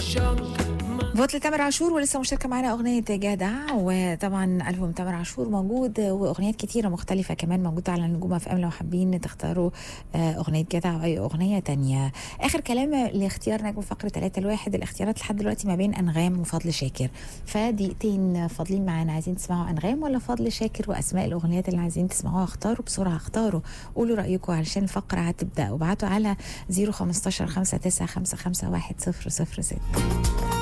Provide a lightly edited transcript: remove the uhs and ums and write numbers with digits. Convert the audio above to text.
فوت لتامر عاشور ولسه مشاركة معانا أغنية جدع، وطبعا ألبوم تامر عاشور موجود وأغنيات كتيرة مختلفة كمان موجودة على نجوم اف ام لو حابين تختاروا أغنية جدع أو أي أغنية تانية. آخر كلام لاختيار نجم فقرة 3 لواحد، الاختيارات لحد دلوقتي ما بين أنغام وفضل شاكر، فدقيقتين فاضلين معانا. عايزين تسمعوا أنغام ولا فضل شاكر؟ وأسماء الأغنيات اللي عايزين تسمعوها اختاروا بسرعة، اختاروا قولوا رأيكم علشان الفقرة هتبدأ، وابعتوا على 015 59 55 100 06.